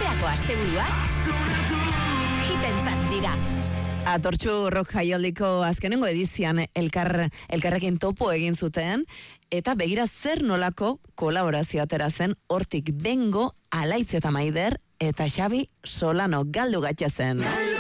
Hasierako asteburuak hitentzat dira. Atortxu Rock Jaialdiko azkenengo edizian elkarrekin topo egin zuten, eta begira zer nolako kolaborazio atera zen hortik Bengo, Alaitz eta Maider, eta Xabi Solano galdu gatxe zen.